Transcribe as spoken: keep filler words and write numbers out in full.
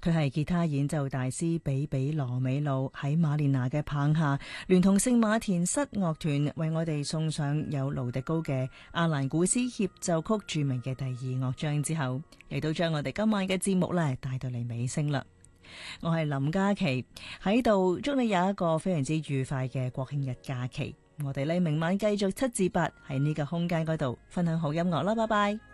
佢係吉他演奏大師比比羅美露喺馬連拿嘅棒下，聯同聖馬田室樂團為我哋送上有盧迪高嘅阿蘭古斯協奏曲著名嘅第二樂章之後，亦都將我哋今晚嘅節目咧帶到嚟尾聲啦。我係林嘉琪，喺度祝你有一個非常之愉快嘅國慶日假期。我哋呢明晚繼續七至八喺呢個空間嗰度分享好音樂啦，拜拜。